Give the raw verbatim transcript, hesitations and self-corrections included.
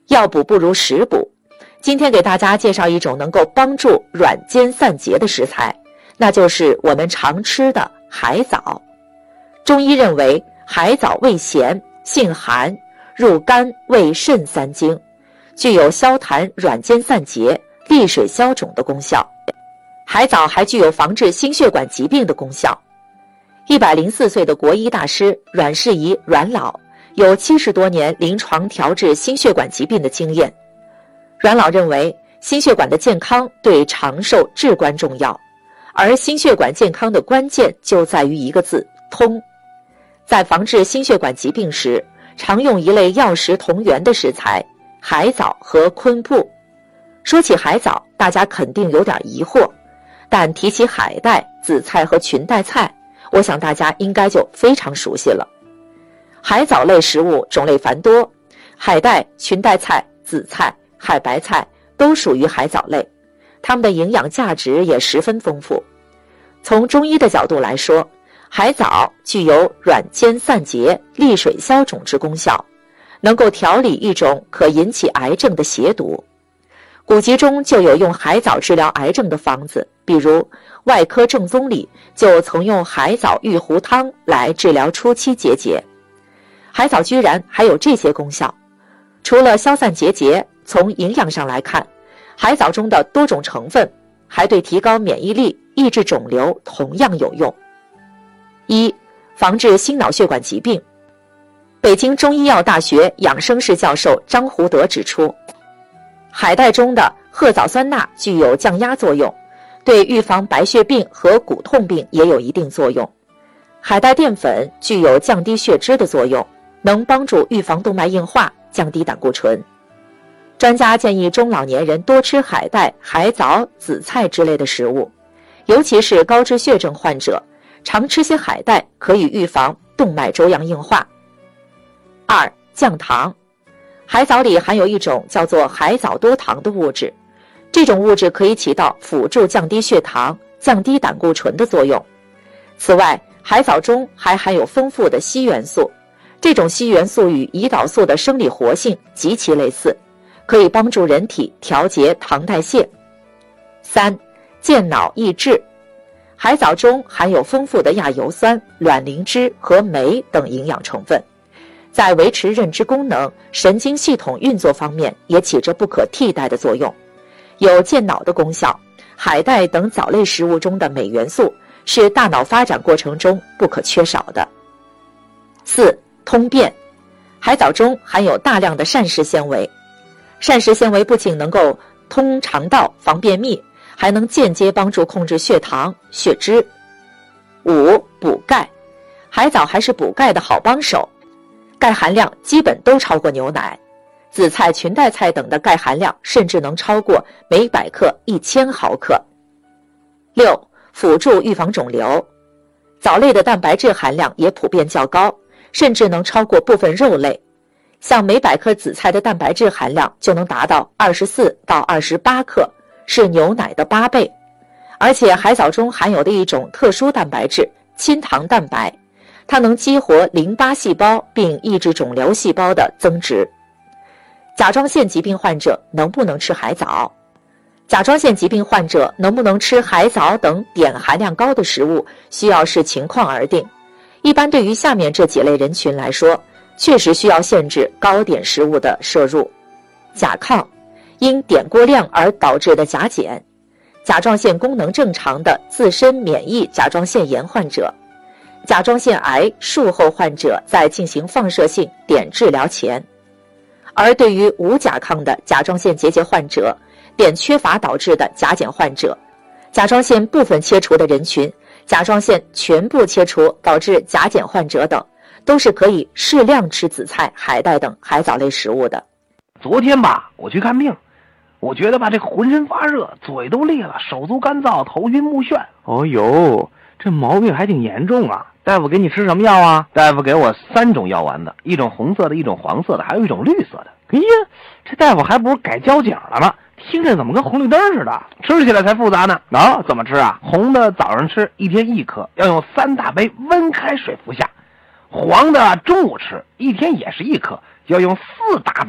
药补不如食补。今天给大家介绍一种能够帮助软坚散结的食材，那就是我们常吃的海藻。中医认为海藻味咸，性寒，入肝、胃、肾三经，具有消痰、软坚散结、利水消肿的功效。海藻还具有防治心血管疾病的功效。一百零四岁的国医大师阮世仪阮老有七十多年临床调治心血管疾病的经验。阮老认为，心血管的健康对长寿至关重要，而心血管健康的关键就在于一个字：通。在防治心血管疾病时，常用一类药食同源的食材海藻和昆布。说起海藻，大家肯定有点疑惑，但提起海带、紫菜和裙带菜，我想大家应该就非常熟悉了。海藻类食物种类繁多，海带、裙带菜、紫菜、海白菜都属于海藻类，它们的营养价值也十分丰富。从中医的角度来说，海藻具有软坚散结、利水消肿之功效，能够调理一种可引起癌症的邪毒。古籍中就有用海藻治疗癌症的方子，比如外科正宗里就曾用海藻玉糊汤来治疗初期结节。海藻居然还有这些功效，除了消散结节，从营养上来看，海藻中的多种成分还对提高免疫力、抑制肿瘤同样有用。一、防治心脑血管疾病。北京中医药大学养生室教授张胡德指出，海带中的褐藻酸钠具有降压作用，对预防白血病和骨痛病也有一定作用。海带淀粉具有降低血脂的作用，能帮助预防动脉硬化，降低胆固醇。专家建议中老年人多吃海带、海藻、紫菜之类的食物，尤其是高脂血症患者，常吃些海带可以预防动脉粥样硬化。二、降糖。海藻里含有一种叫做海藻多糖的物质，这种物质可以起到辅助降低血糖、降低胆固醇的作用。此外，海藻中还含有丰富的硒元素，这种硒元素与胰岛素的生理活性极其类似，可以帮助人体调节糖代谢。三、健脑益智。海藻中含有丰富的亚油酸、卵磷脂和酶等营养成分，在维持认知功能、神经系统运作方面也起着不可替代的作用，有健脑的功效。海带等藻类食物中的镁元素是大脑发展过程中不可缺少的。四、通便。海藻中含有大量的膳食纤维，膳食纤维不仅能够通肠道防便秘，还能间接帮助控制血糖、血脂。五、补钙。海藻还是补钙的好帮手，钙含量基本都超过牛奶，紫菜、裙带菜等的钙含量甚至能超过每百克一千毫克。六、辅助预防肿瘤。藻类的蛋白质含量也普遍较高，甚至能超过部分肉类，像每百克紫菜的蛋白质含量就能达到二十四到二十八克，是牛奶的八倍。而且海藻中含有的一种特殊蛋白质亲糖蛋白，它能激活淋巴细胞并抑制肿瘤细胞的增殖。甲状腺疾病患者能不能吃海藻？甲状腺疾病患者能不能吃海藻等碘含量高的食物，需要视情况而定。一般对于下面这几类人群来说，确实需要限制高碘食物的摄入。甲亢，因碘过量而导致的甲减；甲状腺功能正常的自身免疫甲状腺炎患者；甲状腺癌术后患者在进行放射性碘治疗前。而对于无甲亢的甲状腺结节患者、碘缺乏导致的甲减患者、甲状腺部分切除的人群、甲状腺全部切除导致甲减患者等，都是可以适量吃紫菜、海带等海藻类食物的。 昨天吧，我去看病，我觉得吧，这个浑身发热，嘴都裂了，手足干燥，头晕目眩。 哦呦，这毛病还挺严重啊！大夫给你吃什么药啊？ 大夫给我三种药丸子，一种红色的，一种黄色的，还有一种绿色的。 哎呀，这大夫还不如改交警了呢，听着怎么跟红绿灯似的？ 吃起来才复杂呢。 啊，怎么吃啊？ 红的早上吃，一天一颗，要用三大杯温开水服下；黄的中午吃，一天也是一颗，要用四大杯